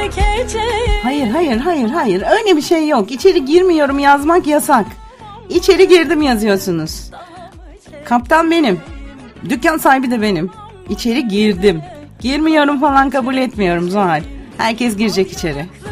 Hayır. Öyle bir şey yok. İçeri girmiyorum yazmak yasak. İçeri girdim yazıyorsunuz. Kaptan benim. Dükkan sahibi de benim. İçeri girdim. Girmiyorum falan kabul etmiyorum Zuhal. Herkes girecek içeri.